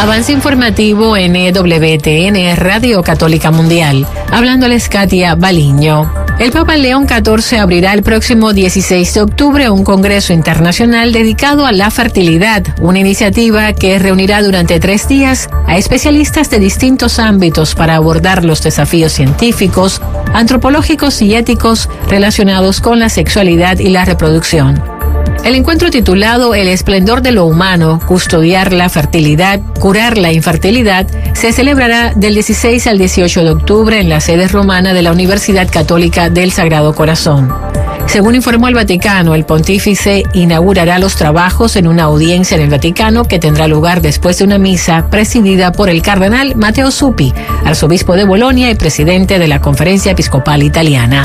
Avance informativo en EWTN, Radio Católica Mundial. Hablándoles Katia Baliño. El Papa León XIV abrirá el próximo 16 de octubre un congreso internacional dedicado a la fertilidad, una iniciativa que reunirá durante 3 días a especialistas de distintos ámbitos para abordar los desafíos científicos, antropológicos y éticos relacionados con la sexualidad y la reproducción. El encuentro titulado El esplendor de lo humano, custodiar la fertilidad, curar la infertilidad, se celebrará del 16 al 18 de octubre en la sede romana de la Universidad Católica del Sagrado Corazón. Según informó el Vaticano, el pontífice inaugurará los trabajos en una audiencia en el Vaticano que tendrá lugar después de una misa presidida por el cardenal Matteo Zuppi, arzobispo de Bolonia y presidente de la Conferencia Episcopal Italiana.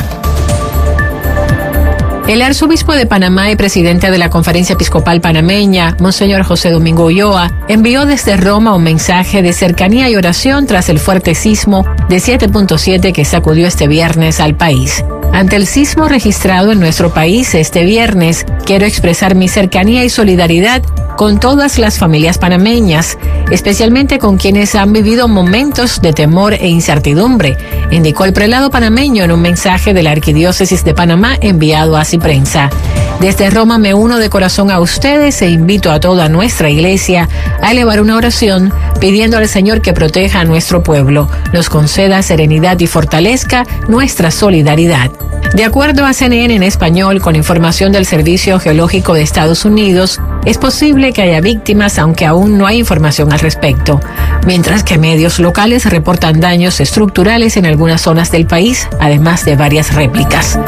El arzobispo de Panamá y presidente de la Conferencia Episcopal Panameña, Monseñor José Domingo Ulloa, envió desde Roma un mensaje de cercanía y oración tras el fuerte sismo de 7.7 que sacudió este viernes al país. Ante el sismo registrado en nuestro país este viernes, quiero expresar mi cercanía y solidaridad con todas las familias panameñas, especialmente con quienes han vivido momentos de temor e incertidumbre, indicó el prelado panameño en un mensaje de la Arquidiócesis de Panamá enviado a Ciprensa. Desde Roma me uno de corazón a ustedes e invito a toda nuestra iglesia a elevar una oración pidiendo al Señor que proteja a nuestro pueblo, nos conceda serenidad y fortalezca nuestra solidaridad. De acuerdo a CNN en español, con información del Servicio Geológico de Estados Unidos, es posible que haya víctimas, aunque aún no hay información al respecto, mientras que medios locales reportan daños estructurales en algunas zonas del país, además de varias réplicas.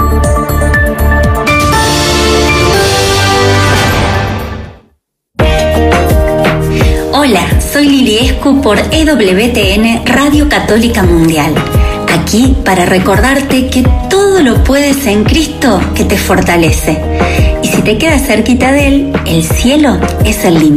Hola, soy Lili Escu por EWTN Radio Católica Mundial. Aquí para recordarte que todo lo puedes en Cristo que te fortalece. Y si te quedas cerquita de Él, el cielo es el límite.